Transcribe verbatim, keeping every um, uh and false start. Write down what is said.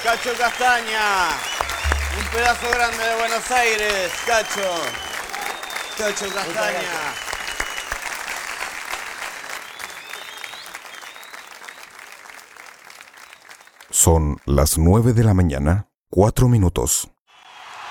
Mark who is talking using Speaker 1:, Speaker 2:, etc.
Speaker 1: Cacho Castaña. Un pedazo grande de Buenos Aires, Cacho. Cacho Castaña.
Speaker 2: Son las nueve de la mañana, cuatro minutos.